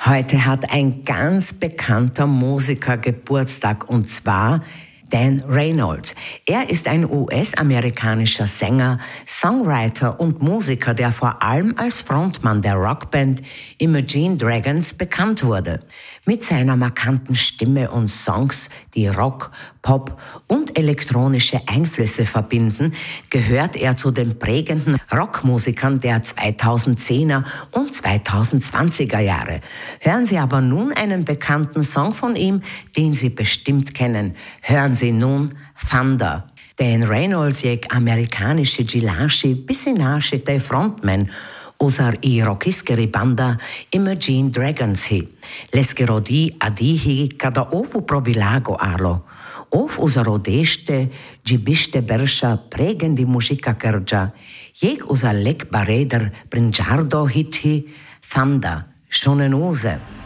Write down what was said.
Heute hat ein ganz bekannter Musiker Geburtstag, und zwar Dan Reynolds. Er ist ein US-amerikanischer Sänger, Songwriter und Musiker, der vor allem als Frontmann der Rockband Imagine Dragons bekannt wurde. Mit seiner markanten Stimme und Songs, die Rock, Pop und elektronische Einflüsse verbinden, gehört er zu den prägenden Rockmusikern der 2010er und 2020er Jahre. Hören Sie aber nun einen bekannten Song von ihm, den Sie bestimmt kennen. Hören Sie nun Thunder. Dan Reynolds je amerikanische gilaši pisinašite frontman ozar i rockistkeri banda Imagine Dragons hi. Leskero di adihi kada ovu probilago arlo. Ov uzarodešte džibiste berša pregendi mužika krđa. Jeg uzalek bareder brinjardo hithi Thunder. Schöne Nuse.